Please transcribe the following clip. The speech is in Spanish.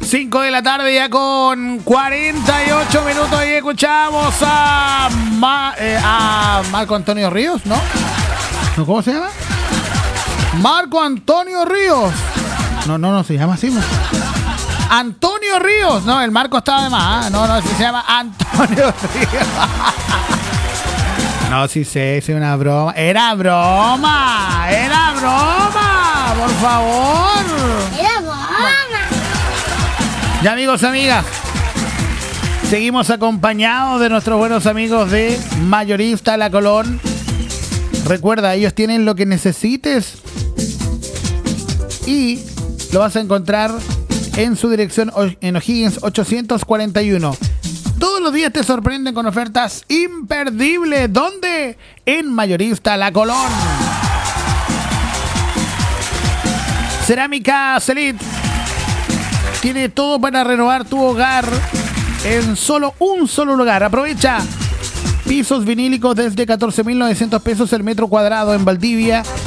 5 de la tarde ya con 48 minutos y escuchamos a Marco Antonio Ríos, ¿no? ¿Cómo se llama? Marco Antonio Ríos. No, se llama así, ¿no? Antonio Ríos. No, el Marco estaba de más, ¿eh? No, se llama Antonio Ríos. No, sí sé, es una broma. Era broma, por favor. Era broma. Ya, amigos, amigas, seguimos acompañados de nuestros buenos amigos de Mayorista La Colón. Recuerda, ellos tienen lo que necesites y lo vas a encontrar en su dirección en O'Higgins 841. Todos los días te sorprenden con ofertas imperdibles. ¿Dónde? En Mayorista La Colón. Cerámica Celit tiene todo para renovar tu hogar en un solo lugar. Aprovecha. Pisos vinílicos desde 14.900 pesos el metro cuadrado en Valdivia